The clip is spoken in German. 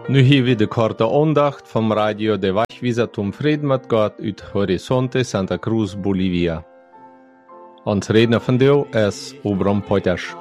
Nu hier wieder korte Andacht vom Radio der Wachwieser zum Frieden mit Gott uit Horizonte Santa Cruz, Bolivia. Ons redner vandaag is Obram Potters.